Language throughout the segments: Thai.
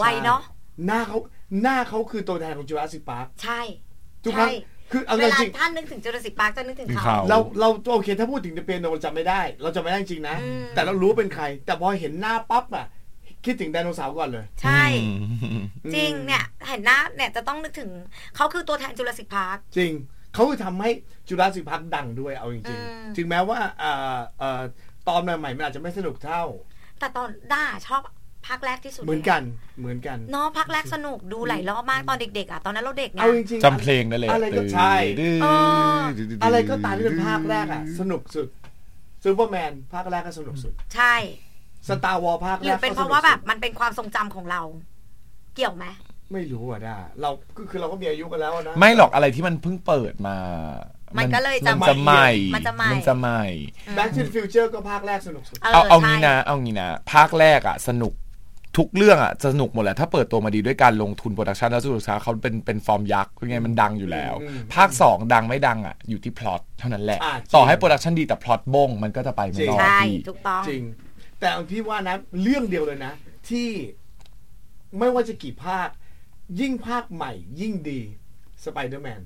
ไวเนาะหน้าเขาคือตัวแทนของ Jurassic Park ใช่ทุกครั้งคือเวลาท่านนึกถึง Jurassic Park จะนึกถึงเขาเราโอเคถ้าพูดถึงเปียโนจำไม่ได้เราจำไม่ได้จริงนะแต่เรารู้เป็นใครแต่พอเห็นหน้าปั๊บอะคิดถึงไดโนเสาร์ก่อนเลยใช่จริงเนี่ยเห็นหน้าเนี่ยจะต้องนึกถึงเขาคือตัวแทน Jurassic Park จริงเขาคือทำให้ Jurassic Park ดังด้วยเอาจริงๆถึงแม้ว่าตอนใหม่ๆมันอาจจะไม่สนุกเท่าแต่ตอนชอบภาคแรกที่สุดเหมือนกันเนาะภาคแรกสนุกดูหลายรอบมากตอนเด็กๆอ่ะตอนนั้นเราเด็กไงเอาจริงๆจำเพลงได้เลยอะไรก็ใช่อะไรก็ตามที่เป็นภาคแรกอ่ะสนุกสุดซูเปอร์แมนภาคแรกก็สนุกสุดใช่สตาร์วอร์ภาคแรกหรือเป็นเพราะว่าแบบมันเป็นความทรงจำของเราเกี่ยวไหมไม่รู้อ่ะด้าเราคือเราก็มีอายุกันแล้วนะไม่หรอกอะไรที่มันเพิ่งเปิดมามันก็เลยจะใหม่ Back to the Future ก็ภาคแรกสนุกสุดเอางี้นะภาคแรกอ่ะสนุกทุกเรื่องอ่ะสนุกหมดแหละถ้าเปิดตัวมาดีด้วยการลงทุนโปรดักชันแล้วสุดท้ายเขาเป็นฟอร์มยักษ์ยังไงมันดังอยู่แล้วภาค2ดังไม่ดังอ่ะอยู่ที่พล็อตเท่านั้นแหละต่อให้โปรดักชันดีแต่พล็อตบ้งมันก็จะไปไม่รอดพี่ถูกต้องจริงแต่พี่ว่านะเรื่องเดียวเลยนะที่ไม่ว่าจะกี่ภาคยิ่งภาคใหม่ยิ่งดีสไปเดอร์แมน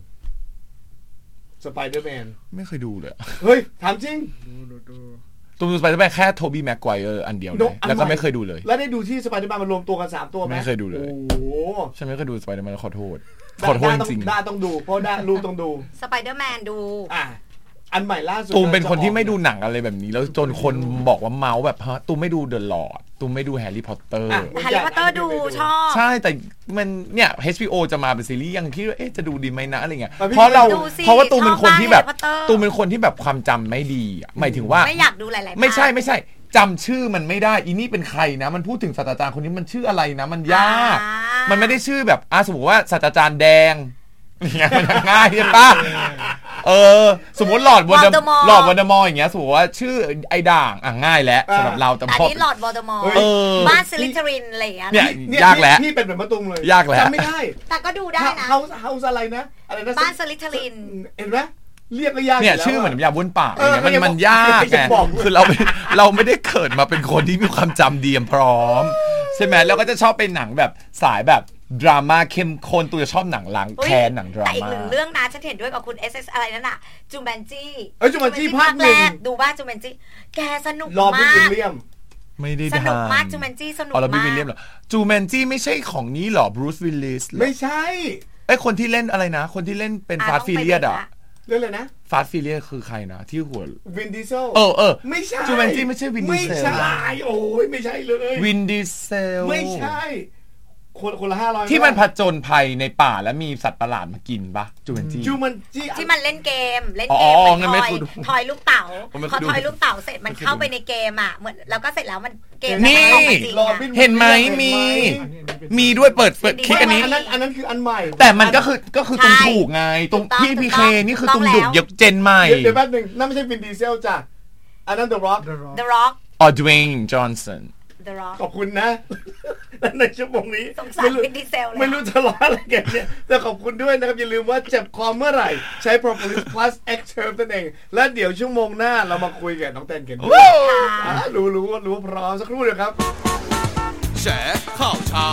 ไม่เคยดูเลยเฮ้ยถามจริงตัวสไปเดอร์แมนแค่โทบี้แม็กไกวร์อันเดียวเลยแล้วก็ไม่เคยดูเลยแล้วได้ดูที่สไปเดอร์แมนมันรวมตัวกัน3ตัวไหมไม่เคยดูเลยโอ้ฉันไม่เคยดูสไปเดอร์แมนขอโทษจริงด้าต้องดูเพราะด้ารูปต้องดูสไปเดอร์แมนดูอันใหม่ล่าสุดตูมเป็นคนที่ไม่ดูหนังอะไรแบบนี้แล้วจนคนบอกว่าเมาส์แบบฮะตูมไม่ดูเดอะลอร์ดตูมไม่ดูแฮร์รี่พอตเตอร์ดูชอบใช่แต่มันเนี่ย HBO จะมาเป็นซีรีส์ยังคิดว่าจะดูดีไหมนะอะไรเงี้ยเพราะว่าตูมเป็นคนที่แบบความจำไม่ดีหมายถึงว่าไม่อยากดูหลายๆไม่ใช่จำชื่อมันไม่ได้อีนี่เป็นใครนะมันพูดถึงศาสตราจารย์คนนี้มันชื่ออะไรนะมันยากมันไม่ได้ชื่อแบบสมมติว่าศาสตราจารย์แดงเนี่ยมันง่ายใช่ปะสมมติหลอดวอลเดมอร์อย่างเงี้ยสมมติว่าชื่อไอ้ด่างง่ายแล้วสำหรับเราแต่พอนี้หลอดวอลเดมอร์บ้านสลิทรินอะไรอย่างเงี้ยเนี่ยยากแล้วพี่เป็นแบบมะตุงเลยยากแล้วจำไม่ได้แต่ก็ดูได้นะเฮาอะไรนะบ้านสลิทรินเห็นไหมเรียกก็ยากเนี่ยชื่อเหมือนยาบ้วนปากอย่างเงี้ยมันยากไงคือเราไม่ได้เกิดมาเป็นคนที่มีความจำดีพร้อมใช่ไหมแล้วก็จะชอบเป็นหนังแบบสายแบบดราม่าเข้มข้นตัวจะชอบหนังล้างแค้นหนังดราม่าแต่อีกหนึ่งเรื่องนะฉันเห็นด้วยกับคุณ SS อะไรนั่นน่ะจูแมนจี้ภาคแรกดูบ้าจูแมนจี้แกสนุกมากรอบิ๊กวิลเลียมไม่ได้สนุกมากจูแมนจี้สนุกมากบิ๊กวิลเลียมเหรอจูแมนจี้ไม่ใช่ของนี้หรอบรูซวิลลิสไม่ใช่คนที่เล่นอะไรนะคนที่เล่นเป็นฟาสต์ฟิเลียสเรื่องอะไรนะฟาสต์ฟิเลียสคือใครนะที่หัววินดีเซลไม่ใช่จูแมนจี้ไม่ใช่วินดีเซลไม่ใช่โอ้ยไม่ใช่เลยวินดีเซลไม่ใช่คนละ500 ที่มันผจญภัยในป่าแล้วมีสัตว์ประหลาดมากินปะจูแมนจี้ที่มันเล่นเกมทอยลูกเต๋าพอทอยลูกเต๋าเสร็จมันเข้าไปในเกมเหมือนแล้วก็เสร็จแล้วมันเกมนี่เห็นไหมมีด้วยเปิดคลิกอันนี้อันนั้นคืออันใหม่แต่มันก็คือตรงถูกไงตรงพี่พีเคนี่คือตรงดุกเจนใหม่เดี๋ยวแป๊บนึงนั่นไม่ใช่วินดีเซลจ้ะอันนั้น The Rock ดเวย์นจอห์นสันขอบคุณนะในชั่วโมงนี้ไม่รู้จะล้ออะไรกันเนี่ยแต่ขอบคุณด้วยนะครับอย่าลืมว่าเจ็บคอเมื่อไหร่ใช้ Propolis Plus X Term นั่นเองและเดี๋ยวชั่วโมงหน้าเรามาคุยกับน้องแตนกันรู้พร้อมสักครู่เดียวครับแฉข่าวเช้า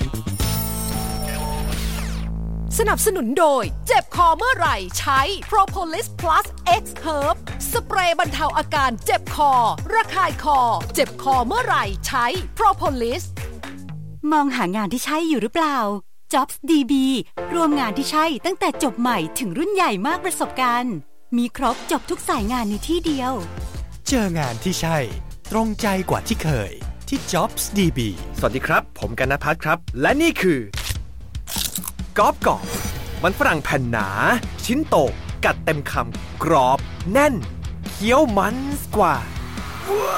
สนับสนุนโดยเจ็บคอเมื่อไหร่ใช้ Propolis Plus X Herb สเปรย์บรรเทาอาการเจ็บคอระคายคอเจ็บคอเมื่อไหร่ใช้ Propolis มองหางานที่ใช่อยู่หรือเปล่า Jobs DB รวมงานที่ใช่ตั้งแต่จบใหม่ถึงรุ่นใหญ่มากประสบการณ์มีครบจบทุกสายงานในที่เดียวเจองานที่ใช่ตรงใจกว่าที่เคยที่ Jobs DB สวัสดีครับผมกนภัทรครับและนี่คือกรอบมันฝรั่งแผ่นหนาชิ้นโตกัดเต็มคำกรอบแน่นเคี้ยวมันกว่า